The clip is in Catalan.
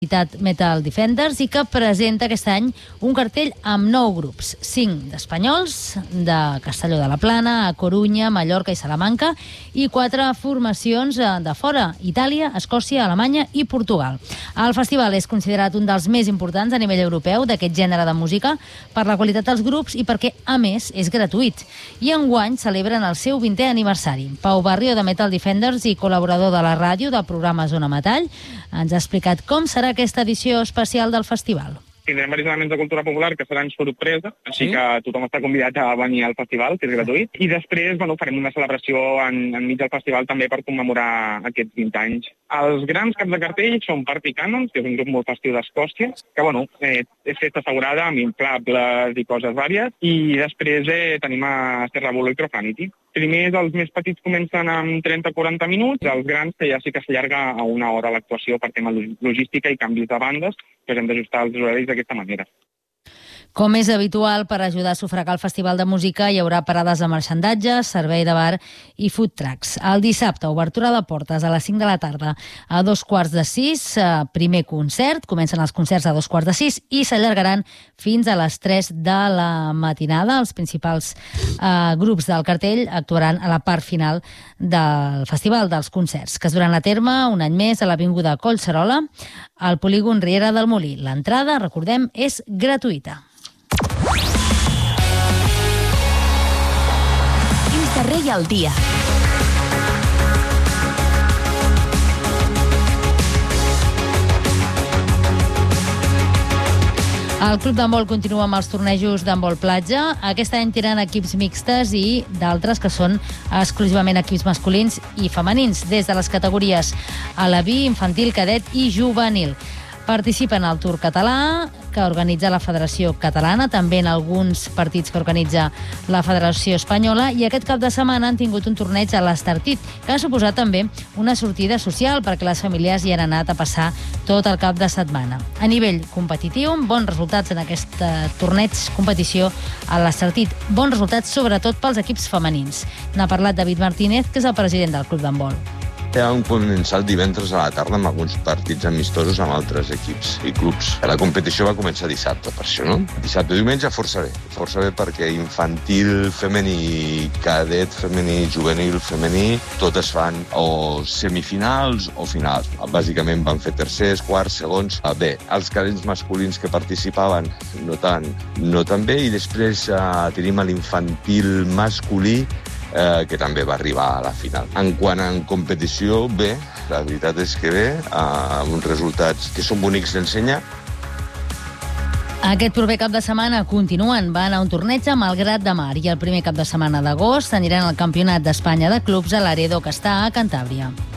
Metal Defenders i que presenta aquest any un cartell amb 9 grups, 5 d'espanyols, de Castelló de la Plana, a Corunya, Mallorca i Salamanca, i 4 formacions de fora, Itàlia, Escòcia, Alemanya i Portugal. El festival és considerat un dels més importants a nivell europeu d'aquest gènere de música per la qualitat dels grups i perquè, a més, és gratuït. I enguany celebren el seu 20è aniversari. Pau Barrio, de Metal Defenders i col·laborador de la ràdio del programa Zona Metall, ens ha explicat com serà aquesta edició especial del festival. Tindrem diversos elements de cultura popular que seran sorpresa, així que tothom està convidat a venir al festival, que és gratuït. I després farem una celebració enmig del festival també per commemorar aquests 20 anys. Els grans caps de cartell són Party Cannons, que és un grup molt festiu d'Escòcia, que és festa assegurada amb inflables i coses vàries. I després tenim a Serrabul Electrofanity. Primer, els més petits comencen amb 30-40 minuts, els grans que ja sí que s'allarga a 1 hora l'actuació per tema logística i canvis de bandes, que hem d'ajustar els horaris d'aquesta manera. Com és habitual, per ajudar a sufragar el Festival de Música hi haurà parades de marxandatge, servei de bar i food trucks. El dissabte, obertura de portes a les 5 de la tarda a 5:45, primer concert, comencen els concerts a 5:45 i s'allargaran fins a les 3 de la matinada. Els principals grups del cartell actuaran a la part final del Festival dels Concerts, que es duran a terme un any més a l'Avinguda Collserola, al polígon Riera del Molí. L'entrada, recordem, és gratuïta. Rei al dia. El Club d'Handbol continua amb els tornejos d'handbol platja. Aquest any tenen equips mixtes i d'altres que són exclusivament equips masculins i femenins, des de les categories aleví, infantil, cadet i juvenil. Participen al Tour català, que organitza la Federació Catalana, també en alguns partits que organitza la Federació Espanyola, i aquest cap de setmana han tingut un torneig a l'Estartit, que ha suposat també una sortida social perquè les famílies hi han anat a passar tot el cap de setmana. A nivell competitiu, bons resultats en aquest torneig competició a l'Estartit. Bons resultats sobretot pels equips femenins. N'ha parlat David Martínez, que és el president del Club d'Handbol. Vam començar el divendres a la tarda amb alguns partits amistosos amb altres equips i clubs. La competició va començar dissabte, per això, no? Dissabte i diumenge força bé perquè infantil femení, cadet femení, juvenil femení, totes fan o semifinals o finals. Bàsicament van fer tercers, quarts, segons. Bé, els cadets masculins que participaven no tan bé, i després tenim l'infantil masculí, que també va arribar a la final. En quant a competició, bé, la veritat és que bé, amb uns resultats que són bonics d'ensenyar. Aquest proper cap de setmana continuen. Van a un torneig a Malgrat de Mar i el primer cap de setmana d'agost aniran al Campionat d'Espanya de Clubs a l'Aredo, que està a Cantàbria.